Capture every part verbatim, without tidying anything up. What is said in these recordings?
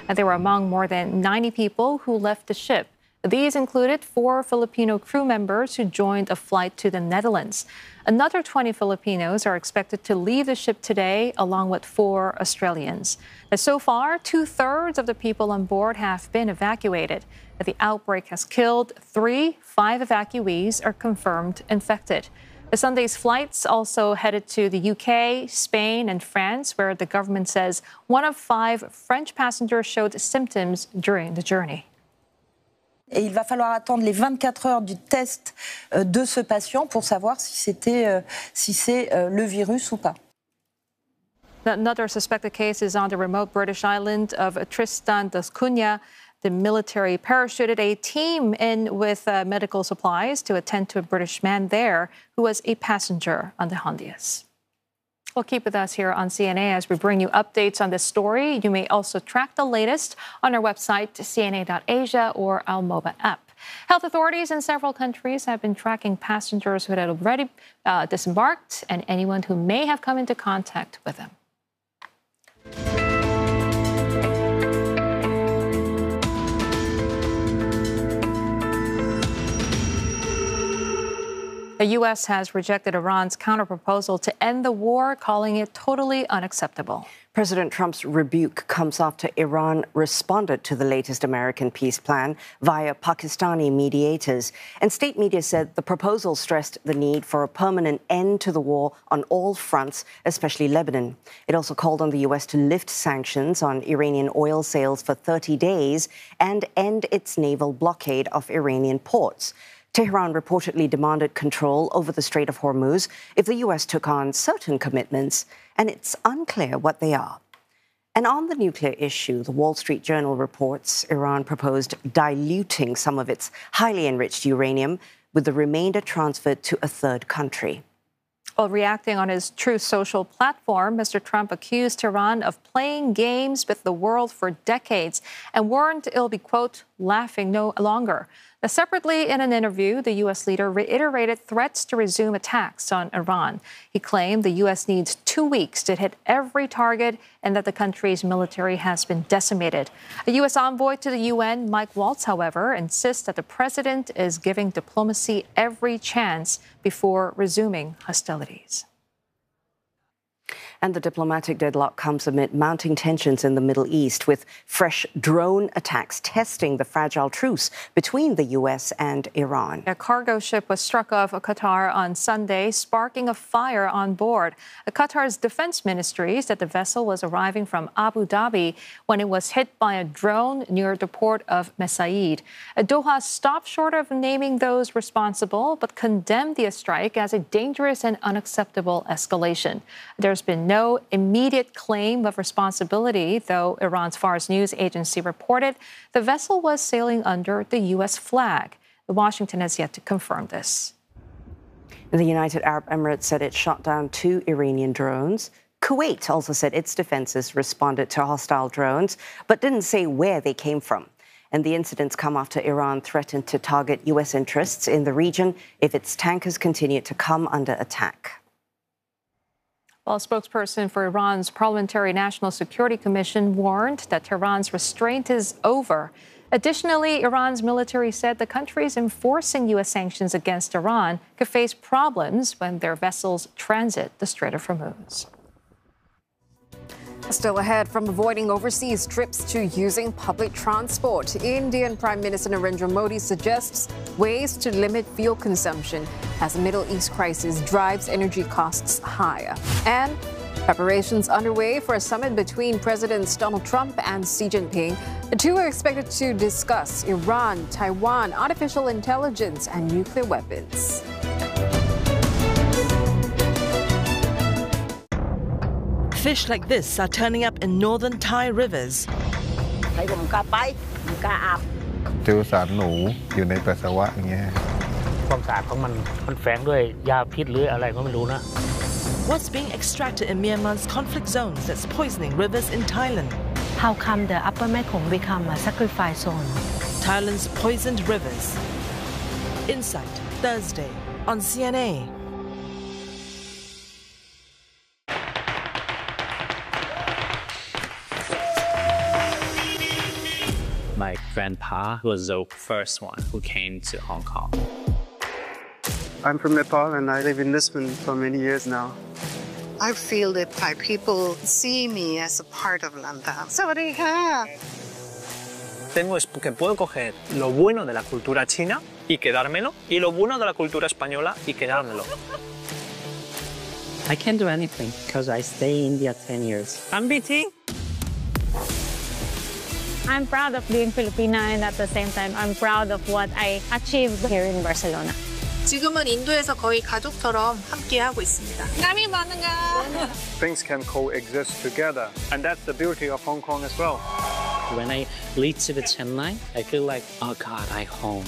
And they were among more than ninety people who left the ship. These included four Filipino crew members who joined a flight to the Netherlands. Another twenty Filipinos are expected to leave the ship today, along with four Australians. And so far, two-thirds of the people on board have been evacuated. The outbreak has killed three. Five evacuees are confirmed infected. The Sunday's flights also headed to the U K, Spain, and France, where the government says one of five French passengers showed symptoms during the journey. Et il va falloir attendre les vingt-quatre heures du test de ce patient pour savoir si c'était, si c'est le virus ou pas. Another suspected case is on the remote British island of Tristan das Cunha. The military parachuted a team in with uh, medical supplies to attend to a British man there who was a passenger on the Hondias. Well, keep with us here on C N A as we bring you updates on this story. You may also track the latest on our website, C N A dot Asia, or our mobile app. Health authorities in several countries have been tracking passengers who had already uh, disembarked and anyone who may have come into contact with them. The U S has rejected Iran's counterproposal to end the war, calling it totally unacceptable. President Trump's rebuke comes after Iran responded to the latest American peace plan via Pakistani mediators. And state media said the proposal stressed the need for a permanent end to the war on all fronts, especially Lebanon. It also called on the U S to lift sanctions on Iranian oil sales for thirty days and end its naval blockade of Iranian ports. Tehran reportedly demanded control over the Strait of Hormuz if the U S took on certain commitments, and it's unclear what they are. And on the nuclear issue, the Wall Street Journal reports Iran proposed diluting some of its highly enriched uranium, with the remainder transferred to a third country. While reacting on his Truth Social platform, Mister Trump accused Tehran of playing games with the world for decades and warned it'll be, quote, laughing no longer. Now, separately, in an interview, the U S leader reiterated threats to resume attacks on Iran. He claimed the U S needs two weeks to hit every target and that the country's military has been decimated. A U S envoy to the U N, Mike Waltz, however, insists that the president is giving diplomacy every chance before resuming hostilities. And the diplomatic deadlock comes amid mounting tensions in the Middle East, with fresh drone attacks testing the fragile truce between the U S and Iran. A cargo ship was struck off Qatar on Sunday, sparking a fire on board. Qatar's defense ministry said the vessel was arriving from Abu Dhabi when it was hit by a drone near the port of Mesaid. Doha stopped short of naming those responsible, but condemned the strike as a dangerous and unacceptable escalation. There's been no immediate claim of responsibility, though Iran's Fars News Agency reported the vessel was sailing under the U S flag. Washington has yet to confirm this. The United Arab Emirates said it shot down two Iranian drones. Kuwait also said its defenses responded to hostile drones, but didn't say where they came from. And the incidents come after Iran threatened to target U S interests in the region if its tankers continue to come under attack. Well, a spokesperson for Iran's Parliamentary National Security Commission warned that Tehran's restraint is over. Additionally, Iran's military said the countries enforcing U S sanctions against Iran could face problems when their vessels transit the Strait of Hormuz. Still ahead, from avoiding overseas trips to using public transport, Indian Prime Minister Narendra Modi suggests ways to limit fuel consumption as the Middle East crisis drives energy costs higher. And preparations underway for a summit between Presidents Donald Trump and Xi Jinping. The two are expected to discuss Iran, Taiwan, artificial intelligence, and nuclear weapons. Fish like this are turning up in northern Thai rivers. เจอสารหนูอยู่ในปัสสาวะอย่างเงี้ยความสะอาดของมันมันแฝงด้วยยาพิษหรืออะไรก็ไม่รู้นะ What's being extracted in Myanmar's conflict zones that's poisoning rivers in Thailand? How come the upper Mekong become a sacrifice zone? Thailand's poisoned rivers. Insight, Thursday on C N A. My grandpa was the first one who came to Hong Kong. I'm from Nepal and I live in Lisbon for many years now. I feel that Thai people see me as a part of London. ¡Sawadee-ka! Tengo es que puedo coger lo bueno de la cultura china y quedármelo, y lo bueno de la cultura española y quedármelo. I can't do anything because I stay in India ten years. I'm B T. I'm proud of being Filipina, and at the same time, I'm proud of what I achieved here in Barcelona. 지금은 인도에서 거의 가족처럼 함께하고 있습니다. Kami bangga. Things can coexist together, and that's the beauty of Hong Kong as well. When I leave to the Chennai, I feel like, oh God, I'm home.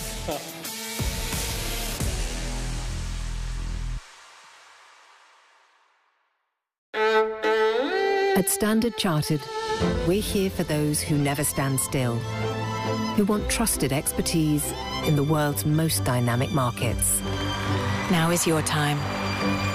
At Standard Chartered, we're here for those who never stand still, who want trusted expertise in the world's most dynamic markets. Now is your time.